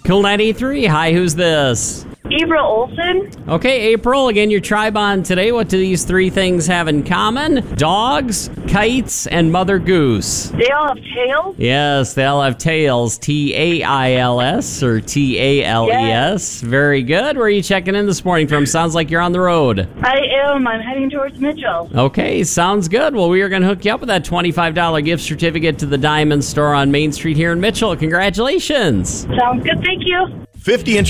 Cool 93. Hi, who's this? April Olson. Okay, April, again, your tribe on today. What do these three things have in common? Dogs, kites, and Mother Goose. They all have tails. Yes, they all have tails. Tails or Tales. Yes. Very good. Where are you checking in this morning from? Sounds like you're on the road. I am. I'm heading towards Mitchell. Okay, sounds good. Well, we are going to hook you up with that $25 gift certificate to the Diamond Store on Main Street here in Mitchell. Congratulations. Sounds good. Thank you. 50-inch